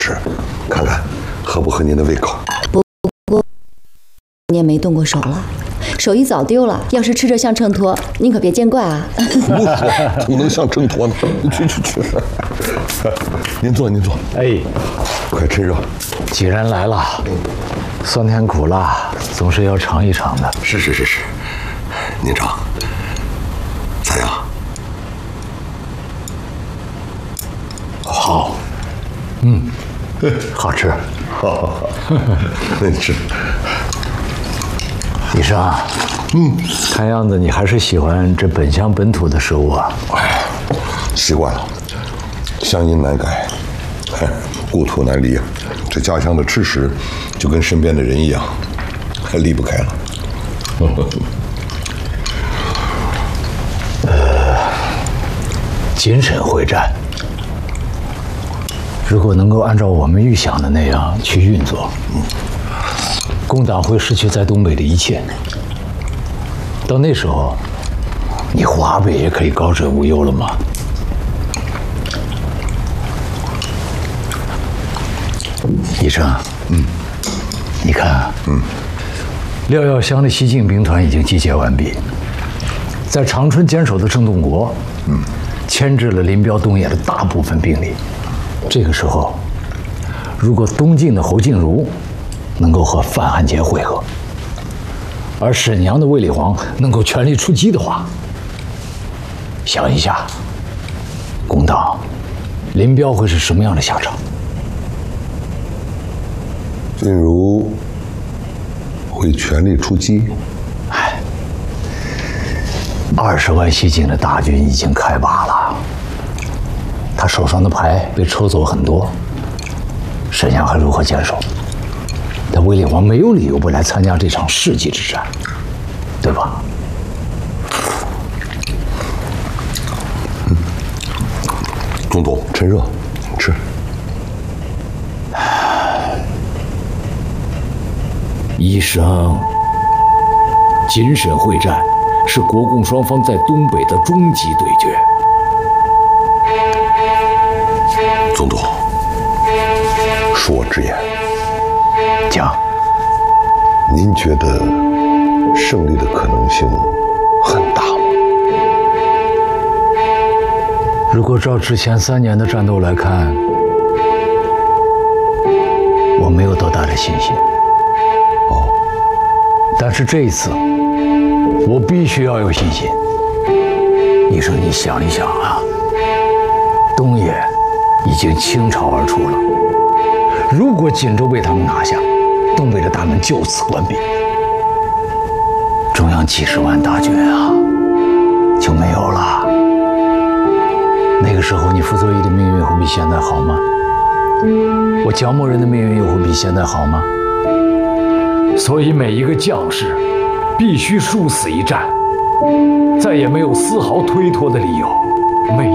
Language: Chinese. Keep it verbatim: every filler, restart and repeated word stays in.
吃，看看合不合您的胃口。 不过你也没动过手了，手艺早丢了。要是吃着像秤砣，您可别见怪啊。 胡说，怎么能像秤砣呢？去去去，您坐您坐。 哎， 快趁热。 既然来了，酸甜苦辣总是要尝一尝的。 是是是是，您尝，咋样？ 好，嗯，好吃。 好好好，那你吃。 医生，嗯，看样子你还是喜欢这本乡本土的食物啊。 哎，习惯了，乡音难改，故土难离啊。这家乡的吃食，就跟身边的人一样，还离不开了。 呃，谨慎会战。如果能够按照我们预想的那样去运作，嗯，共党会失去在东北的一切。到那时候，你华北也可以高枕无忧了吗？医生，嗯，你看啊，嗯，廖耀湘的西进兵团已经集结完毕，在长春坚守的郑洞国，嗯，牵制了林彪、东野的大部分兵力。这个时候，如果东晋的侯静茹能够和范汉杰会合，而沈阳的卫立煌能够全力出击的话，想一下，共党林彪会是什么样的下场？ 静茹会全力出击。 哎，二十万西进的大军已经开拔了。他手上的牌被抽走很多，沈阳还如何坚守？但卫立煌没有理由不来参加这场世纪之战，对吧？ 嗯，总统趁热吃。 医生，谨慎会战是国共双方在东北的终极对决。 总统，恕我直言， 讲， 您觉得胜利的可能性很大吗？ 如果照之前三年的战斗来看，我没有多大的信心。 哦， 但是这一次，我必须要有信心。医生，你想一想啊，东野已经倾巢而出了。如果锦州被他们拿下，东北的大门就此关闭，中央几十万大军啊就没有了。那个时候，你傅作义的命运会比现在好吗？我姜某人的命运又会比现在好吗？所以，每一个将士必须殊死一战，再也没有丝毫推脱的理由。